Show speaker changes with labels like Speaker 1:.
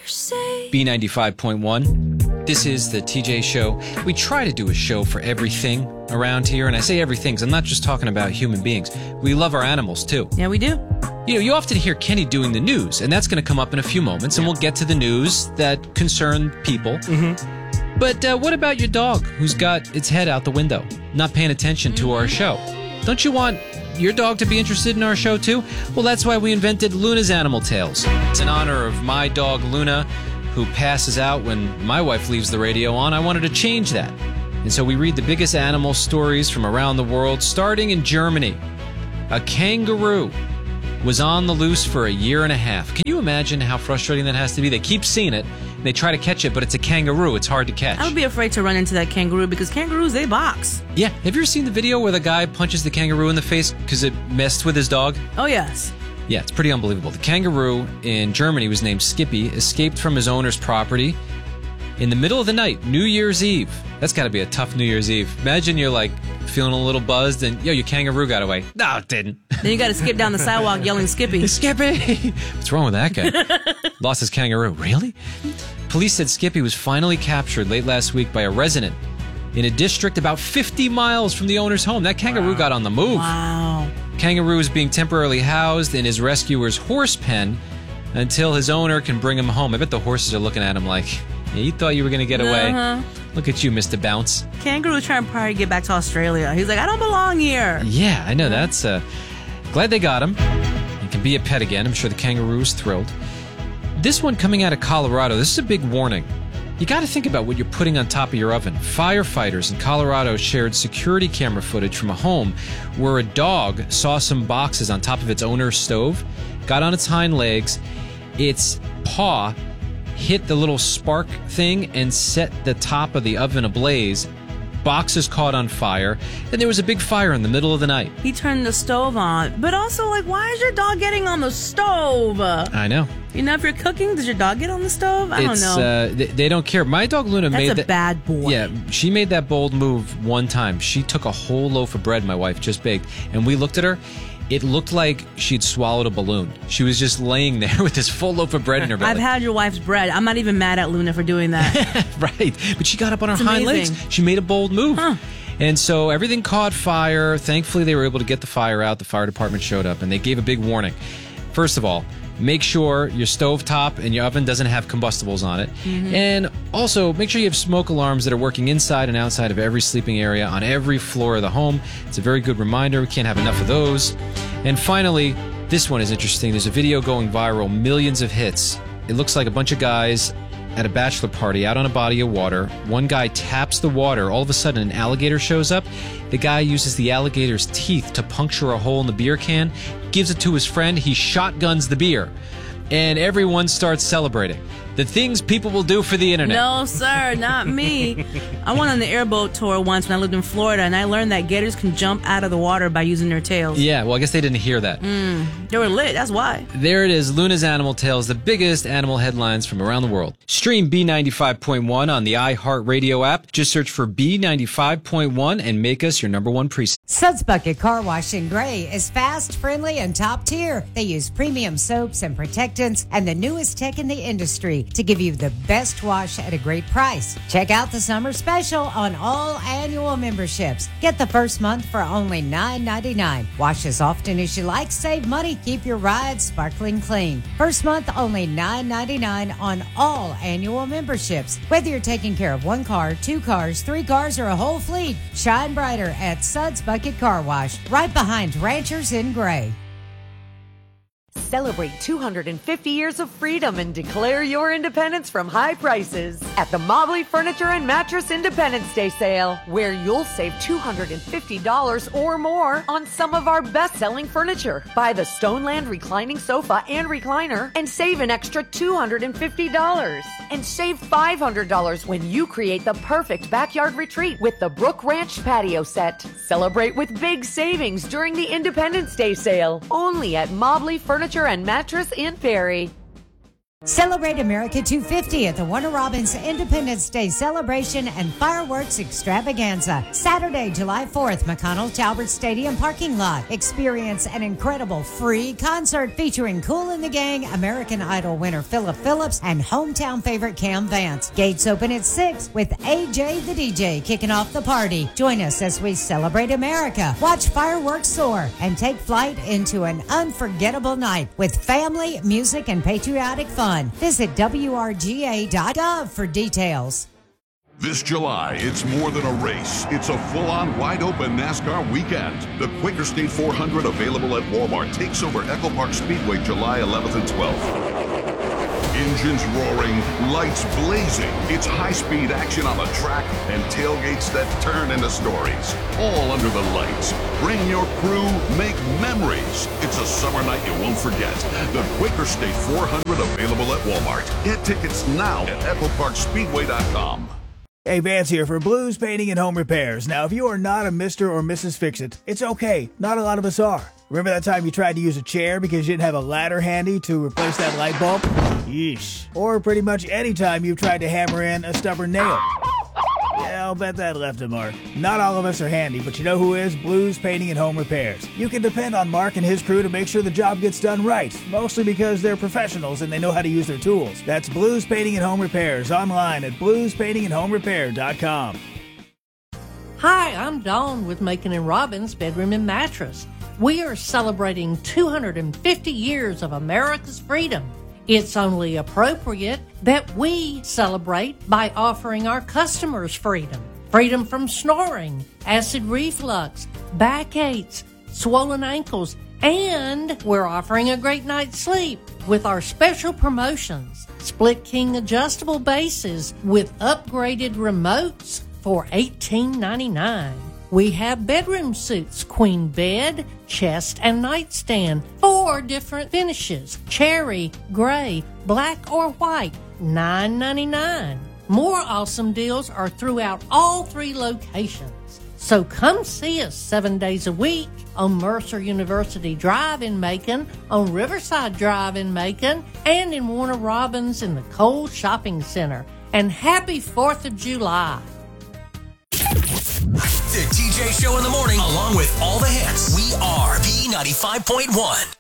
Speaker 1: B95.1. This is the TJ Show. We try to do a show for everything around here, and I say everything because I'm not just talking about human beings. We love our animals, too.
Speaker 2: Yeah, we do.
Speaker 1: You know, you often hear Kenny doing the news, and that's going to come up in a few moments, and we'll get to the news that concern people. Mm-hmm. But what about your dog who's got its head out the window, not paying attention to our show? Don't you want your dog to be interested in our show, too? Well, that's why we invented Luna's Animal Tales. It's in honor of my dog, Luna, who passes out when my wife leaves the radio on. I wanted to change that. And so we read the biggest animal stories from around the world, starting in Germany. A kangaroo was on the loose for a year and a half. Can you imagine how frustrating that has to be? They keep seeing it, and they try to catch it, but it's a kangaroo. It's hard to catch.
Speaker 2: I would be afraid to run into that kangaroo because kangaroos, they box.
Speaker 1: Yeah. Have you ever seen the video where the guy punches the kangaroo in the face because it messed with his dog?
Speaker 2: Oh, yes.
Speaker 1: Yeah, it's pretty unbelievable. The kangaroo in Germany was named Skippy, escaped from his owner's property in the middle of the night, New Year's Eve. That's got to be a tough New Year's Eve. Imagine you're like feeling a little buzzed and, your kangaroo got away. No, it didn't.
Speaker 2: Then you got to skip down the sidewalk yelling Skippy.
Speaker 1: Skippy! What's wrong with that guy? Lost his kangaroo. Really? Police said Skippy was finally captured late last week by a resident in a district about 50 miles from the owner's home. That kangaroo got on the move.
Speaker 2: Wow.
Speaker 1: Kangaroo is being temporarily housed in his rescuer's horse pen until his owner can bring him home. I bet the horses are looking at him like, yeah, you thought you were going to get away. Look at you, Mr. Bounce.
Speaker 2: Kangaroo trying to probably get back to Australia. He's like, I don't belong here.
Speaker 1: Yeah, I know. That's glad they got him. He can be a pet again. I'm sure the kangaroo is thrilled. This one coming out of Colorado, this is a big warning. You got to think about what you're putting on top of your oven. Firefighters in Colorado shared security camera footage from a home where a dog saw some boxes on top of its owner's stove, got on its hind legs, its paw hit the little spark thing and set the top of the oven ablaze. Boxes caught on fire, and there was a big fire in the middle of the night.
Speaker 2: He turned the stove on. But also, why is your dog getting on the stove?
Speaker 1: I know.
Speaker 2: You know, if you're cooking, does your dog get on the stove? I don't know.
Speaker 1: They don't care. My dog Luna made that.
Speaker 2: That's a bad boy.
Speaker 1: Yeah, she made that bold move one time. She took a whole loaf of bread my wife just baked, and we looked at her. It looked like she'd swallowed a balloon. She was just laying there with this full loaf of bread in her belly.
Speaker 2: I've had your wife's bread. I'm not even mad at Luna for doing that.
Speaker 1: Right. But she got up on her hind legs. She made a bold move. Huh. And so everything caught fire. Thankfully, they were able to get the fire out. The fire department showed up, and they gave a big warning. First of all, make sure your stovetop and your oven doesn't have combustibles on it. Mm-hmm. And also, make sure you have smoke alarms that are working inside and outside of every sleeping area on every floor of the home. It's a very good reminder. We can't have enough of those. And finally, this one is interesting. There's a video going viral, millions of hits. It looks like a bunch of guys at a bachelor party out on a body of water. One guy taps the water. All of a sudden, an alligator shows up. The guy uses the alligator's teeth to puncture a hole in the beer can, gives it to his friend. He shotguns the beer. And everyone starts celebrating. The things people will do for the internet.
Speaker 2: No, sir, not me. I went on the airboat tour once when I lived in Florida, and I learned that gators can jump out of the water by using their tails.
Speaker 1: Yeah, well, I guess they didn't hear that.
Speaker 2: They were lit, that's why.
Speaker 1: There it is, Luna's Animal Tales, the biggest animal headlines from around the world. Stream B95.1 on the iHeartRadio app. Just search for B95.1 and make us your number one precinct.
Speaker 3: Suds Bucket Car Wash in Gray is fast, friendly, and top tier. They use premium soaps and protectants and the newest tech in the industry to give you the best wash at a great price. Check out the summer special on all annual memberships. Get the first month for only $9.99. Wash as often as you like, save money, keep your ride sparkling clean. First month only $9.99 on all annual memberships. Whether you're taking care of one car, two cars, three cars, or a whole fleet, shine brighter at Suds Bucket Car Wash, right behind Ranchers in Gray.
Speaker 4: Celebrate 250 years of freedom and declare your independence from high prices at the Mobley Furniture and Mattress Independence Day sale, where you'll save $250 or more on some of our best-selling furniture. Buy the Stoneland reclining sofa and recliner and save an extra $250. And save $500 when you create the perfect backyard retreat with the Brook Ranch patio set. Celebrate with big savings during the Independence Day sale, only at Mobley Furniture and Mattress in Perry.
Speaker 3: Celebrate America 250 at the Warner Robins Independence Day Celebration and Fireworks Extravaganza. Saturday, July 4th, McConnell Talbert Stadium parking lot. Experience an incredible free concert featuring Kool and the Gang, American Idol winner Philip Phillips, and hometown favorite Cam Vance. Gates open at 6 with AJ the DJ kicking off the party. Join us as we celebrate America, watch fireworks soar, and take flight into an unforgettable night with family, music, and patriotic fun. Visit WRGA.gov for details.
Speaker 5: This July, it's more than a race. It's a full-on, wide-open NASCAR weekend. The Quaker State 400, available at Walmart, takes over Echo Park Speedway July 11th and 12th. Engines roaring, lights blazing. It's high-speed action on the track and tailgates that turn into stories. All under the lights. Bring your crew, make memories. It's a summer night you won't forget. The Quaker State 400, available at Walmart. Get tickets now at EchoParkSpeedway.com.
Speaker 6: Hey, Vance here for Blues Painting and Home Repairs. Now, if you are not a Mr. or Mrs. Fix-It, it's okay. Not a lot of us are. Remember that time you tried to use a chair because you didn't have a ladder handy to replace that light bulb? Yeesh. Or pretty much any time you've tried to hammer in a stubborn nail. Yeah, I'll bet that left a mark. Not all of us are handy, but you know who is? Blues Painting and Home Repairs. You can depend on Mark and his crew to make sure the job gets done right, mostly because they're professionals and they know how to use their tools. That's Blues Painting and Home Repairs, online at bluespaintingandhomerepair.com.
Speaker 7: Hi, I'm Dawn with Macon & Robbins Bedroom and Mattress. We are celebrating 250 years of America's freedom. It's only appropriate that we celebrate by offering our customers freedom. Freedom from snoring, acid reflux, backaches, swollen ankles, and we're offering a great night's sleep with our special promotions. Split King adjustable bases with upgraded remotes for $18.99. We have bedroom suits, queen bed, chest, and nightstand, 4 different finishes, cherry, gray, black, or white, $9.99. More awesome deals are throughout all 3 locations. So come see us 7 days a week on Mercer University Drive in Macon, on Riverside Drive in Macon, and in Warner Robins in the Kohl's Shopping Center. And happy 4th of July.
Speaker 8: The TJ Show in the morning, along with all the hits. We are B95.1.